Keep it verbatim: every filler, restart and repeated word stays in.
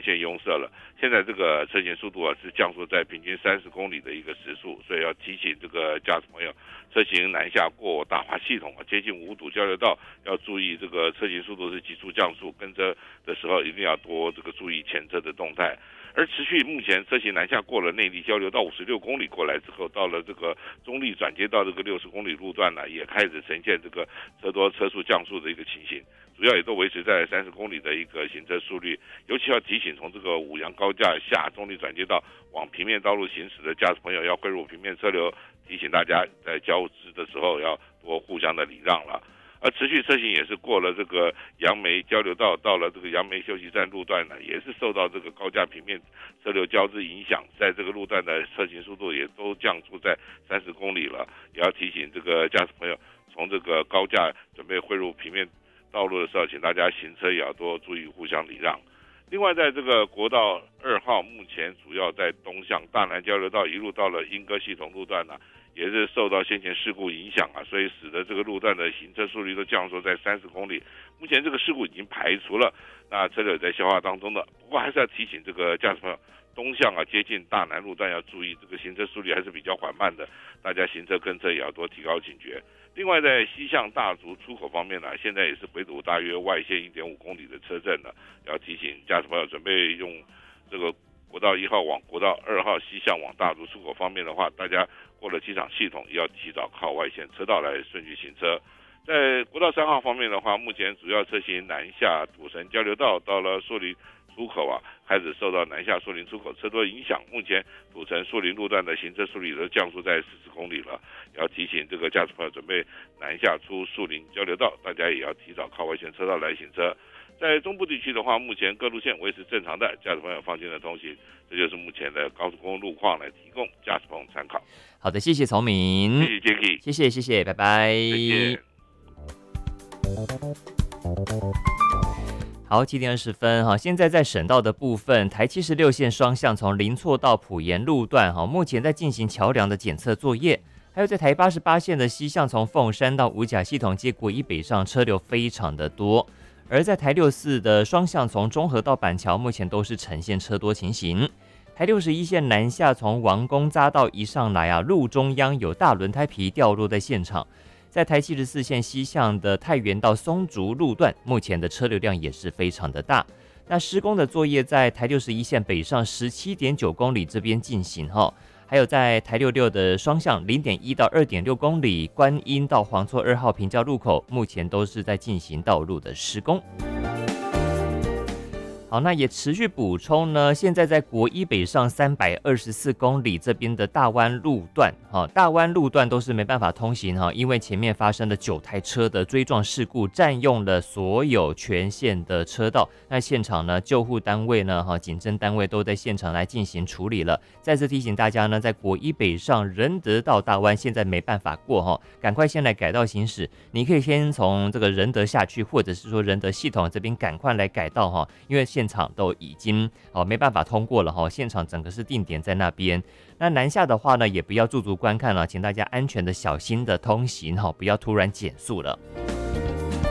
线拥塞了。现在这个车行速度啊是降速在平均三十公里的一个时速，所以要提醒这个驾驶朋友，车行南下过大华系统啊，接近五堵交流道要注意这个车行速度是急速降速，跟车的时候一定要多这个注意前车的动态。而持续目前车行南下过了内坜交流道五十六公里过来之后，到了这个中坜转接到这个六十公里路段呢，也开始呈现这个车多车速降速的一个情形，主要也都维持在三十公里的一个行车速率。尤其要提醒从这个五杨高架下中坜转接道往平面道路行驶的驾驶朋友要汇入平面车流，提醒大家在交织的时候要多互相的礼让了。而持续车行也是过了这个杨梅交流道，到了这个杨梅休息站路段呢，也是受到这个高架平面车流交织影响，在这个路段的车行速度也都降速在三十公里了。也要提醒这个驾驶朋友，从这个高架准备汇入平面道路的时候，请大家行车也要多注意互相礼让。另外，在这个国道二号，目前主要在东向大南交流道一路到了莺歌系统路段呢、啊，也是受到先前事故影响啊，所以使得这个路段的行车速率都降缩在三十公里。目前这个事故已经排除了，那车流也在消化当中的。不过还是要提醒这个驾驶朋友，东向啊接近大南路段要注意，这个行车速率还是比较缓慢的，大家行车跟车也要多提高警觉。另外，在西向大竹出口方面呢、啊，现在也是回堵大约外线一点五公里的车阵呢，要提醒驾驶朋友准备用这个国道一号往国道二号西向往大竹出口方面的话，大家过了机场系统也要提早靠外线车道来顺序行车。在国道三号方面的话，目前主要车型南下土城交流道到了树林出口啊，开始受到南下树林出口车多影响，目前土城树林路段的行车速率都降速在四十公里了，也要提醒这个驾驶朋友准备南下出树林交流道，大家也要提早靠外线车道来行车。在中部地区的话，目前各路线维持正常的，驾驶朋友放心的通行。这就是目前的高速公路路况，来提供驾驶朋友参考。 好的，谢谢曹明， 谢谢 Jacky， 谢谢谢谢，拜拜。 再见。 好，七点二十分哈，现在在省道的部分，台七十六线双向从林厝到埔盐路段哈，目前在进行桥梁的检测作业。还有在台八十八线的西向从凤山到五甲系统接国一北上车流非常的多，而在台六四的双向从中和到板桥，目前都是呈现车多情形。台六十一线南下从王公匝道一上来啊，路中央有大轮胎皮掉落在现场。在台七十四线西向的太原到松竹路段，目前的车流量也是非常的大。那施工的作业在台六十一线北上 十七点九公里这边进行哈，还有在台六六的双向 零点一到二点六公里，观音到黄厝二号平交路口，目前都是在进行道路的施工。好，那也持续补充呢，现在在国一北上三百二十四公里这边的大湾路段，哈，大湾路段都是没办法通行哈，因为前面发生了九台车的追撞事故，占用了所有全线的车道。那现场呢，救护单位呢，哈，警侦单位都在现场来进行处理了。再次提醒大家呢，在国一北上仁德到大湾现在没办法过哈，赶快先来改道行驶。你可以先从这个仁德下去，或者是说仁德系统这边赶快来改道哈，因为现场都已经哦没办法通过了哈，现场整个是定点在那边。那南下的话呢，也不要驻足观看了，请大家安全的、小心的通行哈，不要突然减速了。